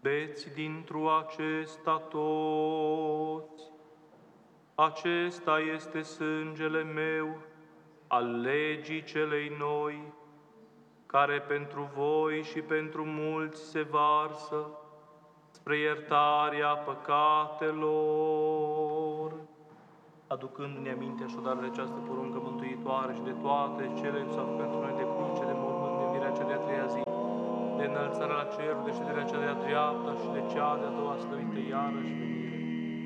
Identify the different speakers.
Speaker 1: beți dintr-o acesta toți. Acesta este sângele meu, al legii celei noi, care pentru voi și pentru mulți se varsă spre iertarea păcatelor. Aducându-ne aminte așadar de această poruncă mântuitoare și de toate cele ce s-au făcut pentru noi, de cruce, de mormânt, de învierea cea de-a treia zi, de înălțarea la ceruri, de șederea cea de-a dreapta și de cea de-a doua slăvită iarăși venire.